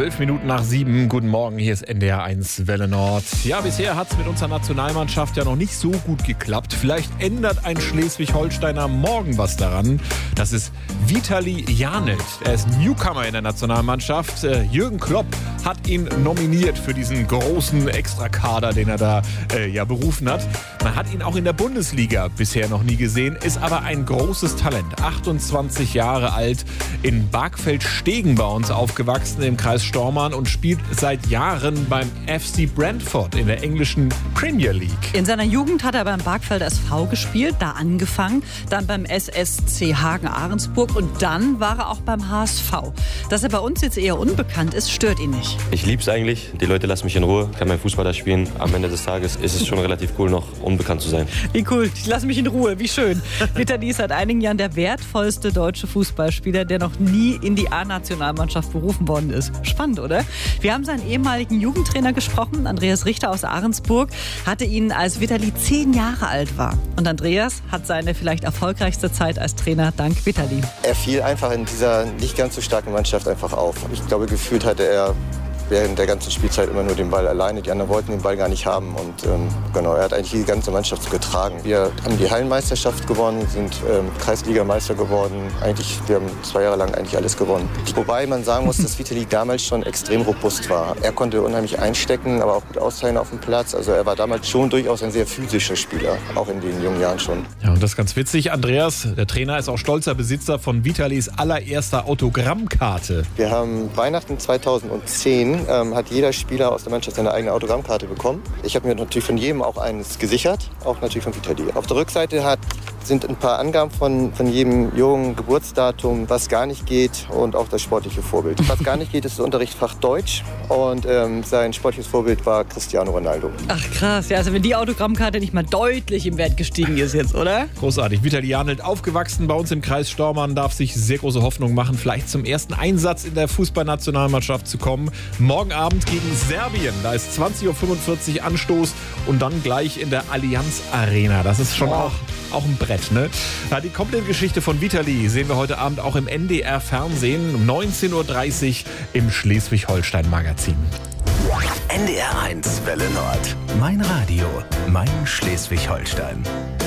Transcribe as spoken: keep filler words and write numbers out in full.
Zwölf Minuten nach sieben. Guten Morgen, hier ist N D R eins Welle Nord. Ja, bisher hat es mit unserer Nationalmannschaft ja noch nicht so gut geklappt. Vielleicht ändert ein Schleswig-Holsteiner morgen was daran. Das ist Vitali Janelt. Er ist Newcomer in der Nationalmannschaft. Jürgen Klopp hat ihn nominiert für diesen großen Extrakader, den er da äh, ja berufen hat. Man hat ihn auch in der Bundesliga bisher noch nie gesehen, ist aber ein großes Talent. achtundzwanzig Jahre alt, in Bargfeld-Stegen bei uns aufgewachsen im Kreis Stormarn und spielt seit Jahren beim F C Brentford in der englischen Premier League. In seiner Jugend hat er beim Bargfelder S V gespielt, da angefangen, dann beim S S C Hagen-Ahrensburg und dann war er auch beim H S V. Dass er bei uns jetzt eher unbekannt ist, stört ihn nicht. Ich liebe es eigentlich. Die Leute lassen mich in Ruhe, kann mein Fußball da spielen. Am Ende des Tages ist es schon relativ cool, noch unbekannt zu sein. Wie cool, ich lasse mich in Ruhe, wie schön. Vitali ist seit einigen Jahren der wertvollste deutsche Fußballspieler, der noch nie in die A-Nationalmannschaft berufen worden ist. Spannend, oder? Wir haben seinen ehemaligen Jugendtrainer gesprochen, Andreas Richter aus Ahrensburg, hatte ihn, als Vitali zehn Jahre alt war. Und Andreas hat seine vielleicht erfolgreichste Zeit als Trainer dank Vitali. Er fiel einfach in dieser nicht ganz so starken Mannschaft einfach auf. Ich glaube, gefühlt hatte er während der ganzen Spielzeit immer nur den Ball alleine. Die anderen wollten den Ball gar nicht haben. Und ähm, genau, er hat eigentlich die ganze Mannschaft getragen. Wir haben die Hallenmeisterschaft gewonnen, sind ähm, Kreisligameister geworden. Eigentlich, wir haben zwei Jahre lang eigentlich alles gewonnen. Wobei man sagen muss, dass Vitali damals schon extrem robust war. Er konnte unheimlich einstecken, aber auch gut austeilen auf dem Platz. Also er war damals schon durchaus ein sehr physischer Spieler, auch in den jungen Jahren schon. Ja, und das ist ganz witzig. Andreas, der Trainer, ist auch stolzer Besitzer von Vitalis allererster Autogrammkarte. Wir haben Weihnachten zweitausendzehn. Ähm, hat jeder Spieler aus der Mannschaft seine eigene Autogrammkarte bekommen. Ich habe mir natürlich von jedem auch eines gesichert, auch natürlich von Vitali. Auf der Rückseite hat, sind ein paar Angaben von, von jedem jungen Geburtsdatum, was gar nicht geht und auch das sportliche Vorbild. Was gar nicht geht, ist das Unterrichtsfach Deutsch und ähm, sein sportliches Vorbild war Cristiano Ronaldo. Ach krass, ja, also wenn die Autogrammkarte nicht mal deutlich im Wert gestiegen ist jetzt, oder? Großartig. Vitali Janelt, aufgewachsen bei uns im Kreis Stormarn, darf sich sehr große Hoffnung machen, vielleicht zum ersten Einsatz in der Fußballnationalmannschaft zu kommen. Morgen Abend gegen Serbien. Da ist zwanzig Uhr fünfundvierzig Anstoß und dann gleich in der Allianz Arena. Das ist schon auch, auch ein Brett, ne? Ja, die komplette Geschichte von Vitali sehen wir heute Abend auch im N D R Fernsehen um neunzehn Uhr dreißig im Schleswig-Holstein-Magazin. N D R eins Welle Nord. Mein Radio, mein Schleswig-Holstein.